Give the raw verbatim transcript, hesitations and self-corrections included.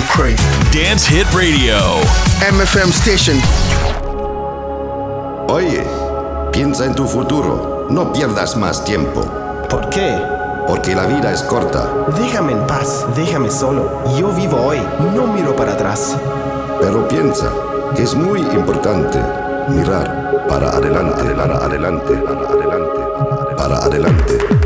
Ukraine. Dance Hit Radio. M F M Station. Oye, piensa en tu futuro. No pierdas más tiempo. ¿Por qué? Porque la vida es corta. Déjame en paz, déjame solo. Yo vivo hoy, no miro para atrás. Pero piensa que es muy importante mirar para adelante, para adelante, para adelante, para adelante. Para adelante.